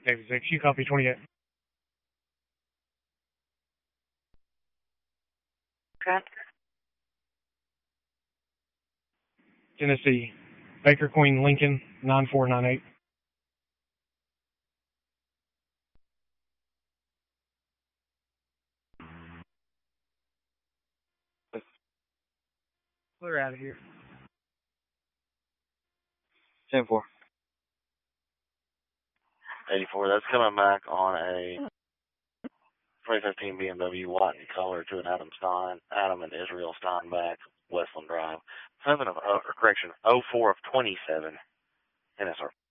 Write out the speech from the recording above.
David 6, you copy 28. Okay. Tennessee, Baker Queen Lincoln 9498. Clear out of here. 10-4. 84. That's coming back on a 2015 BMW white in color to an Adam and Israel Steinbach, Westland Drive. 04 of 27, NSR.